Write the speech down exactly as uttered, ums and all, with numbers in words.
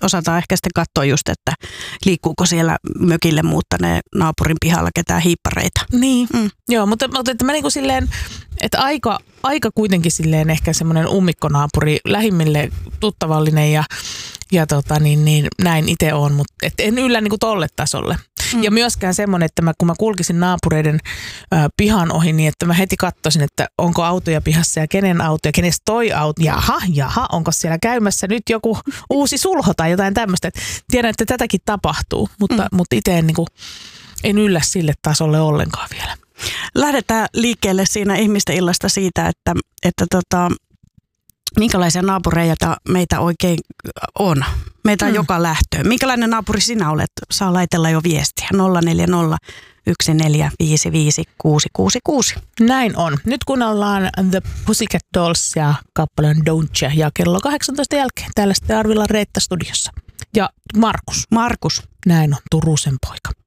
osataan ehkä sitten katsoa just, että liikkuuko siellä mökille muuttaneen naapurin pihalla ketään hiippareita. Niin, mm. joo, mutta, mutta että mä niin kuin silleen, että aika, aika kuitenkin silleen ehkä semmoinen ummikkonaapuri, lähimmille tuttavallinen ja, ja tota, niin, niin, näin itse on, mutta et en yllä niin kuin tolle tasolle. Mm. Ja myöskään semmoinen, että mä, kun mä kulkisin naapureiden ö, pihan ohi, niin että mä heti katsoisin, että onko autoja pihassa ja kenen auto ja kenestä toi auto. Jaha, jaha, onko siellä käymässä nyt joku uusi sulho tai jotain tämmöistä. Tiedän, että tätäkin tapahtuu, mutta, mm. mutta itse en, niin kuin, en yllä sille tasolle ollenkaan vielä. Lähdetään liikkeelle siinä ihmisten illasta siitä, että, että tota, minkälaisia naapureita meitä oikein on. Meitä on mm. joka lähtöön. Minkälainen naapuri sinä olet? Saa laitella jo viestiä. nolla neljä nolla yksi neljä viisi viisi kuusi kuusi kuusi. Näin on. Nyt kuunnellaan The Pussycat Dolls ja kappaleen Don't ja kello kahdeksantoista jälkeen. Täällä sitten Arvilla Reetta studiossa. Ja Markus. Markus. Näin on, Turusen poika.